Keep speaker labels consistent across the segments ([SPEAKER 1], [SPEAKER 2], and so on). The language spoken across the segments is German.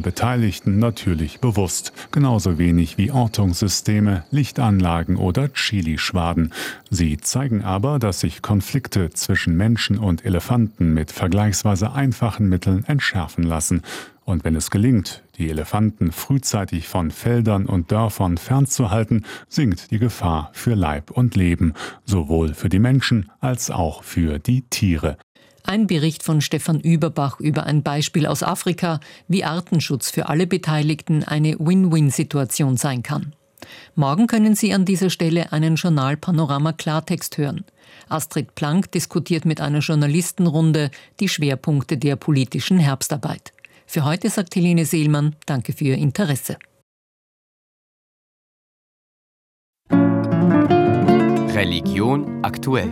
[SPEAKER 1] Beteiligten natürlich bewusst. Genauso wenig wie Ortungssysteme, Lichtanlagen oder Chili-Schwaden. Sie zeigen aber, dass sich Konflikte zwischen Menschen und Elefanten mit vergleichsweise einfachen Mitteln entschärfen lassen. Und wenn es gelingt, die Elefanten frühzeitig von Feldern und Dörfern fernzuhalten, sinkt die Gefahr für Leib und Leben, sowohl für die Menschen als auch für die Tiere.
[SPEAKER 2] Ein Bericht von Stefan Überbach über ein Beispiel aus Afrika, wie Artenschutz für alle Beteiligten eine Win-Win-Situation sein kann. Morgen können Sie an dieser Stelle einen Journal Panorama Klartext hören. Astrid Planck diskutiert mit einer Journalistenrunde die Schwerpunkte der politischen Herbstarbeit. Für heute sagt Helene Seelmann, danke für Ihr Interesse.
[SPEAKER 3] Religion aktuell.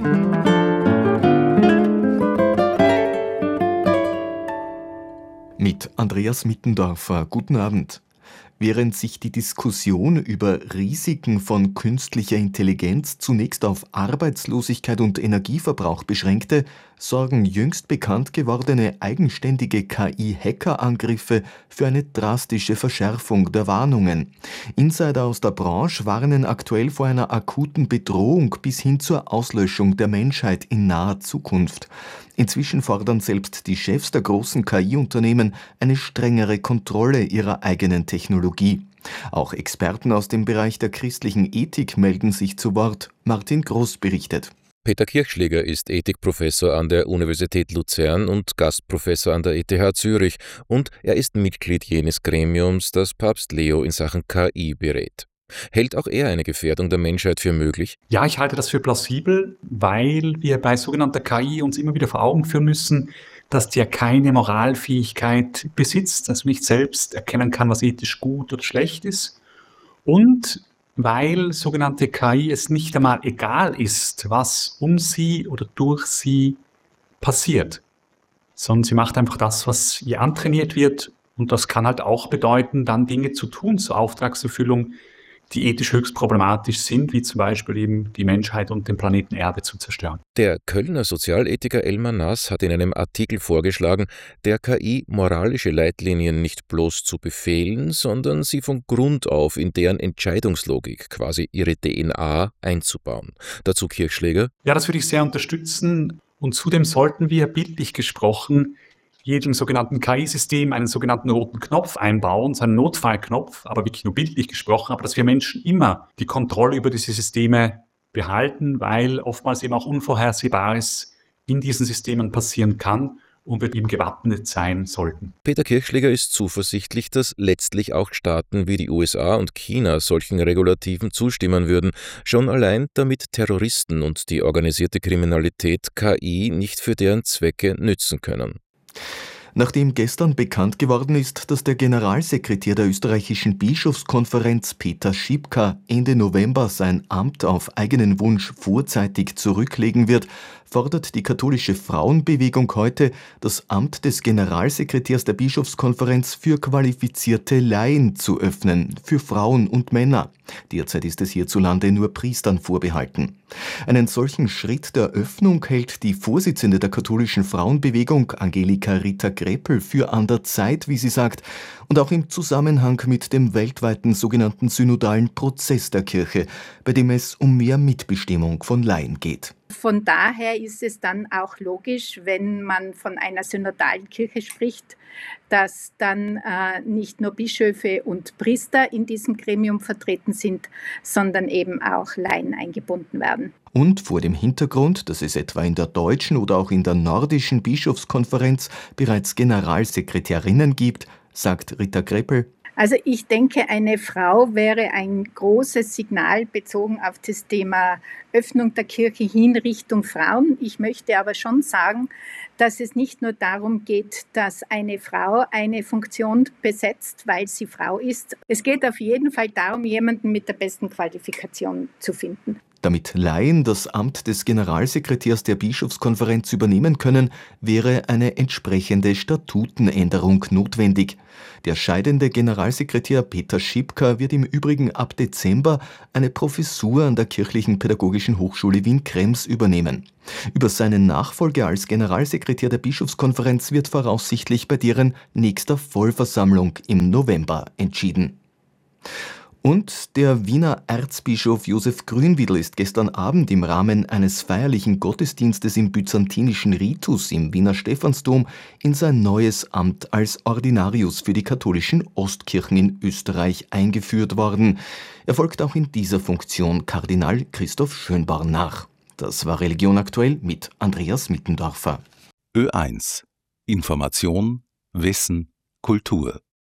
[SPEAKER 4] Mit Andreas Mittendorfer. Guten Abend. Während sich die Diskussion über Risiken von künstlicher Intelligenz zunächst auf Arbeitslosigkeit und Energieverbrauch beschränkte, sorgen jüngst bekannt gewordene eigenständige KI-Hackerangriffe für eine drastische Verschärfung der Warnungen. Insider aus der Branche warnen aktuell vor einer akuten Bedrohung bis hin zur Auslöschung der Menschheit in naher Zukunft. Inzwischen fordern selbst die Chefs der großen KI-Unternehmen eine strengere Kontrolle ihrer eigenen Technologie. Auch Experten aus dem Bereich der christlichen Ethik melden sich zu Wort. Martin Groß berichtet.
[SPEAKER 5] Peter Kirchschläger ist Ethikprofessor an der Universität Luzern und Gastprofessor an der ETH Zürich und er ist Mitglied jenes Gremiums, das Papst Leo in Sachen KI berät. Hält auch er eine Gefährdung der Menschheit für möglich?
[SPEAKER 6] Ja, ich halte das für plausibel, weil wir bei sogenannter KI uns immer wieder vor Augen führen müssen, dass die ja keine Moralfähigkeit besitzt, also nicht selbst erkennen kann, was ethisch gut oder schlecht ist. Und weil sogenannte KI es nicht einmal egal ist, was um sie oder durch sie passiert, sondern sie macht einfach das, was ihr antrainiert wird. Und das kann halt auch bedeuten, dann Dinge zu tun zur Auftragserfüllung, die ethisch höchst problematisch sind, wie zum Beispiel eben die Menschheit und den Planeten Erde zu zerstören.
[SPEAKER 5] Der Kölner Sozialethiker Elmar Nass hat in einem Artikel vorgeschlagen, der KI moralische Leitlinien nicht bloß zu befehlen, sondern sie von Grund auf in deren Entscheidungslogik, quasi ihre DNA, einzubauen. Dazu Kirchschläger.
[SPEAKER 6] Ja, das würde ich sehr unterstützen. Und zudem sollten wir, bildlich gesprochen, jedem sogenannten KI-System einen sogenannten roten Knopf einbauen, so einen Notfallknopf, aber wirklich nur bildlich gesprochen, aber dass wir Menschen immer die Kontrolle über diese Systeme behalten, weil oftmals eben auch Unvorhersehbares in diesen Systemen passieren kann und wir eben gewappnet sein sollten.
[SPEAKER 5] Peter Kirchschläger ist zuversichtlich, dass letztlich auch Staaten wie die USA und China solchen Regulativen zustimmen würden, schon allein damit Terroristen und die organisierte Kriminalität KI nicht für deren Zwecke nützen können.
[SPEAKER 4] Nachdem gestern bekannt geworden ist, dass der Generalsekretär der österreichischen Bischofskonferenz Peter Schipka Ende November sein Amt auf eigenen Wunsch vorzeitig zurücklegen wird, fordert die katholische Frauenbewegung heute, das Amt des Generalsekretärs der Bischofskonferenz für qualifizierte Laien zu öffnen, für Frauen und Männer. Derzeit ist es hierzulande nur Priestern vorbehalten. Einen solchen Schritt der Öffnung hält die Vorsitzende der katholischen Frauenbewegung, Angelika Ritter-Greppel, für an der Zeit, wie sie sagt, und auch im Zusammenhang mit dem weltweiten sogenannten synodalen Prozess der Kirche, bei dem es um mehr Mitbestimmung von Laien geht.
[SPEAKER 7] Von daher ist es dann auch logisch, wenn man von einer synodalen Kirche spricht, dass dann nicht nur Bischöfe und Priester in diesem Gremium vertreten sind, sondern eben auch Laien eingebunden werden.
[SPEAKER 4] Und vor dem Hintergrund, dass es etwa in der deutschen oder auch in der nordischen Bischofskonferenz bereits Generalsekretärinnen gibt, sagt Rita Greppel.
[SPEAKER 7] Also ich denke, eine Frau wäre ein großes Signal bezogen auf das Thema Öffnung der Kirche hin Richtung Frauen. Ich möchte aber schon sagen, dass es nicht nur darum geht, dass eine Frau eine Funktion besetzt, weil sie Frau ist. Es geht auf jeden Fall darum, jemanden mit der besten Qualifikation zu finden.
[SPEAKER 4] Damit Laien das Amt des Generalsekretärs der Bischofskonferenz übernehmen können, wäre eine entsprechende Statutenänderung notwendig. Der scheidende Generalsekretär Peter Schipka wird im Übrigen ab Dezember eine Professur an der Kirchlichen Pädagogischen Hochschule Wien-Krems übernehmen. Über seinen Nachfolger als Generalsekretär der Bischofskonferenz wird voraussichtlich bei deren nächster Vollversammlung im November entschieden. Und der Wiener Erzbischof Josef Grünwiedl ist gestern Abend im Rahmen eines feierlichen Gottesdienstes im byzantinischen Ritus im Wiener Stephansdom in sein neues Amt als Ordinarius für die katholischen Ostkirchen in Österreich eingeführt worden. Er folgt auch in dieser Funktion Kardinal Christoph Schönborn nach. Das war Religion aktuell mit Andreas Mittendorfer.
[SPEAKER 8] Ö1 Information, Wissen, Kultur